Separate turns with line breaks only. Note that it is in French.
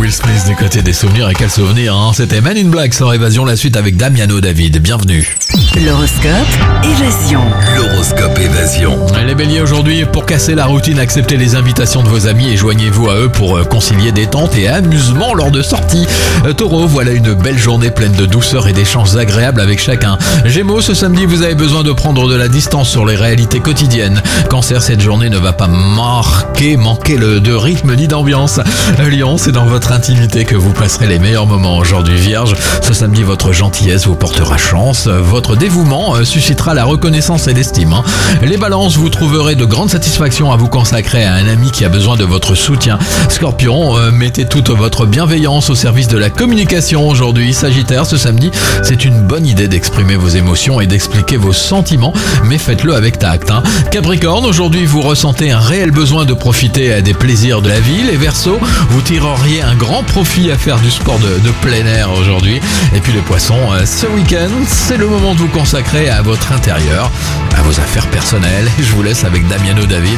Will Smith du côté des souvenirs, et quel souvenir, hein. C'était Men in Black sur Évasion, la suite avec Damiano David. Bienvenue.
L'horoscope Évasion.
L'horoscope Évasion.
Les béliers, aujourd'hui, pour casser la routine, acceptez les invitations de vos amis et joignez-vous à eux pour concilier détente et amusement lors de sorties. Taureau, voilà une belle journée pleine de douceur et d'échanges agréables avec chacun. Gémeaux, ce samedi, vous avez besoin de prendre de la distance sur les réalités quotidiennes. Cancer, cette journée ne va pas manquer de rythme ni d'ambiance. Lion, c'est dans votre intimité que vous passerez les meilleurs moments aujourd'hui. Vierge, ce samedi, votre gentillesse vous portera chance. Votre dévouement suscitera la reconnaissance et l'estime. Les balances, vous trouverez de grandes satisfactions à vous consacrer à un ami qui a besoin de votre soutien. Scorpion, mettez toute votre bienveillance au service de la communication aujourd'hui. Sagittaire, ce samedi, c'est une bonne idée d'exprimer vos émotions et d'expliquer vos sentiments, mais faites-le avec tact. Capricorne, aujourd'hui, vous ressentez un réel besoin de profiter des plaisirs de la vie. Les Verseaux, vous tireriez un grand profit à faire du sport de plein air aujourd'hui. Et puis les Poissons, ce week-end, c'est le moment de vous consacrer à votre intérieur, à vos affaires personnelles. Je vous laisse avec Damiano David.